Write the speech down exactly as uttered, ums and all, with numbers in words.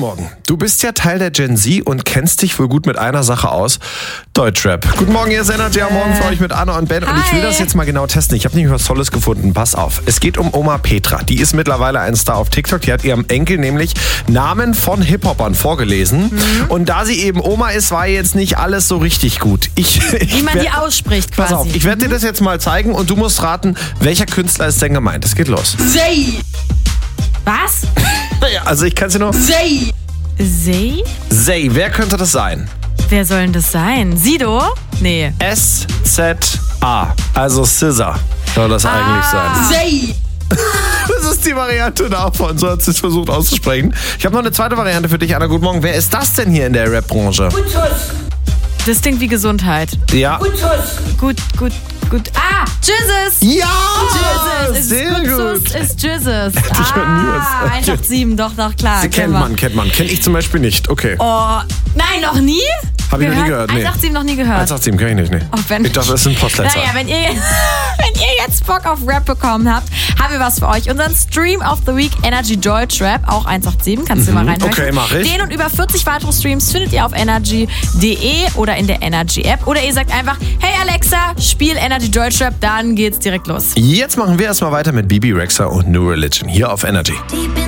Morgen. Du bist ja Teil der Gen Z und kennst dich wohl gut mit einer Sache aus. Deutschrap. Guten Morgen, hier ist Energy am Morgen für euch mit Anna und Ben. Und ich will das jetzt mal genau testen. Ich habe nämlich was Tolles gefunden. Pass auf. Es geht um Oma Petra. Die ist mittlerweile ein Star auf TikTok. Die hat ihrem Enkel nämlich Namen von Hip-Hopern vorgelesen. Mhm. Und da sie eben Oma ist, war jetzt nicht alles so richtig gut. Ich, ich Wie man werd, die ausspricht quasi. Pass auf, ich werde dir das jetzt mal zeigen und du musst raten, welcher Künstler ist denn gemeint. Es geht los. Zay. Was? Ja, also ich kann es dir nur... Zay. Zay? Zay, wer könnte das sein? Wer soll denn das sein? Sido? Nee. S Z A, also Scissor soll das ah. eigentlich sein. Zay. Das ist die Variante davon, so hat sie es versucht auszusprechen. Ich habe noch eine zweite Variante für dich, Anna. Guten Morgen. Wer ist das denn hier in der Rap-Branche? Das klingt wie Gesundheit. Ja. Gut, gut, gut. Ah, Jesus! Ja! Jesus! Sehr gut. gut. ist Jesus. Hätte ich ah, noch nie was- eins acht sieben, doch, doch, klar. Sie kennt man, kennt man. Kenn ich zum Beispiel nicht. Okay. Oh, nein, noch nie? Hab ich noch nie gehört, nee. eins acht sieben noch nie gehört. eins acht sieben kenn ich nicht, nee. Oh, wenn Ich dachte, das ist ein Postleitzahl. Naja, wenn ihr, wenn ihr jetzt Bock auf Rap bekommen habt, haben wir was für euch. Unseren Stream of the Week Energy Deutsch Rap, auch eins acht sieben, kannst du Mhm, mal reinhören. okay, mach ich. Den und über vierzig weitere Streams findet ihr auf energy punkt de oder in der Energy App. Oder ihr sagt einfach, hey Alexa, spiel Energy Deutsch Rap, dann geht's direkt los. Jetzt machen wir erstmal weiter mit Bibi Rexha und New Religion hier auf Energy.